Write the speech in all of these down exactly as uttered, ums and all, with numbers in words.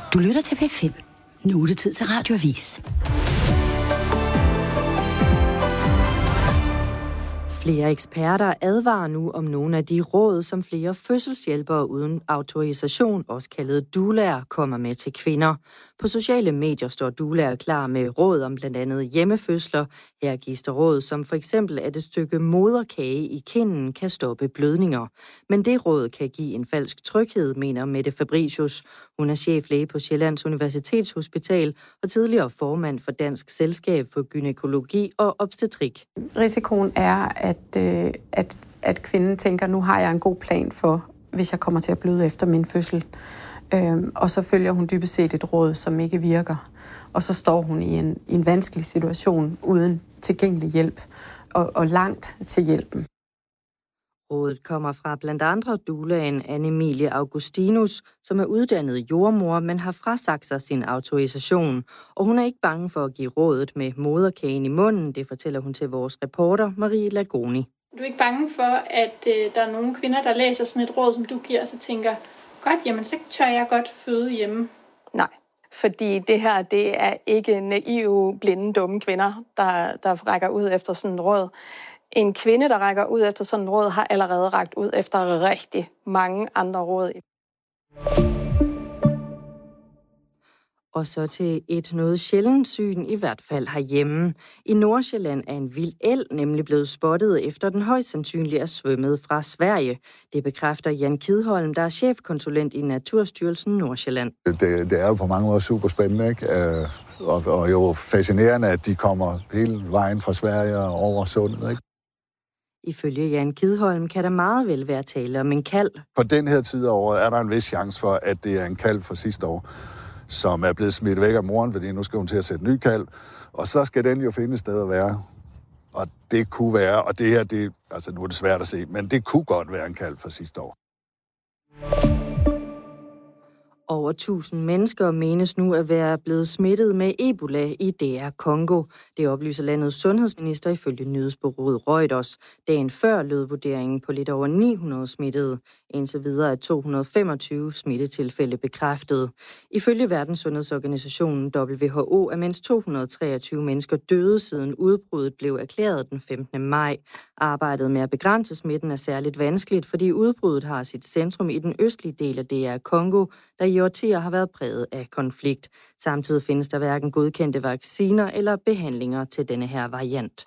Du lytter til P fem. Nu er det tid til Radioavis. Flere eksperter advarer nu om nogle af de råd, som flere fødselshjælpere uden autorisation, også kaldet doulaer, kommer med til kvinder. På sociale medier står doulaer klar med råd om blandt andet hjemmefødsler. Her gives der råd som for eksempel, at et stykke moderkage i kinden kan stoppe blødninger. Men det råd kan give en falsk tryghed, mener Mette Fabricius. Hun er cheflæge på Sjællands Universitetshospital og tidligere formand for Dansk Selskab for Gynækologi og Obstetrik. Risikoen er, at, øh, at, at kvinden tænker, nu har jeg en god plan for, hvis jeg kommer til at bløde efter min fødsel. Øhm, og så følger hun dybest set et råd, som ikke virker. Og så står hun i en, i en vanskelig situation uden tilgængelig hjælp og, og langt til hjælpen. Rådet kommer fra blandt andre doulaen Anne-Emilie Augustinus, som er uddannet jordmor, men har frasagt sig sin autorisation. Og hun er ikke bange for at give rådet med moderkagen i munden, det fortæller hun til vores reporter Marie Lagoni. Du er ikke bange for, at øh, der er nogle kvinder, der læser sådan et råd, som du giver, og så tænker, godt, jamen så tør jeg godt føde hjemme? Nej, fordi det her, det er ikke naive, blinde, dumme kvinder, der, der rækker ud efter sådan et råd. En kvinde, der rækker ud efter sådan et råd, har allerede rakt ud efter rigtig mange andre råd. Og så til et noget sjældent syn, i hvert fald herhjemme. I Nordsjælland er en vild elg nemlig blevet spottet, efter den højst sandsynligt er svømmet fra Sverige. Det bekræfter Jan Kidholm, der er chefkonsulent i Naturstyrelsen Nordsjælland. Det, det er jo på mange måder super spændende, ikke? Og, og jo fascinerende, at de kommer hele vejen fra Sverige og over sundet, ikke? Ifølge Jan Kidholm kan der meget vel være tale om en kalv. På den her tid af året er der en vis chance for, at det er en kalv fra sidste år, som er blevet smidt væk af moren, fordi nu skal hun til at sætte en ny kalv. Og så skal den jo finde et sted at være. Og det kunne være, og det her, det, altså nu er det svært at se, men det kunne godt være en kalv fra sidste år. Over tusind mennesker menes nu at være blevet smittet med Ebola i D R Congo. Det oplyser landets sundhedsminister ifølge nyhedsbureauet Reuters. Dagen før lød vurderingen på lidt over ni hundrede smittede. Indtil videre er to hundrede og femogtyve smittetilfælde bekræftet. Ifølge Verdenssundhedsorganisationen W H O er mindst to hundrede og treogtyve mennesker døde, siden udbruddet blev erklæret den femtende maj. Arbejdet med at begrænse smitten er særligt vanskeligt, fordi udbruddet har sit centrum i den østlige del af D R Congo, der i årtier har været præget af konflikt. Samtidig findes der hverken godkendte vacciner eller behandlinger til denne her variant.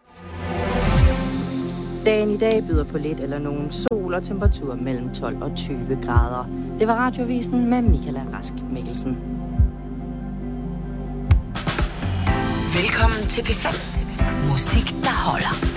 Dagen i dag byder på lidt eller nogen sol og temperatur mellem tolv og tyve grader. Det var Radioavisen med Michaela Rask Mikkelsen. Velkommen til P fem. Musik, der holder.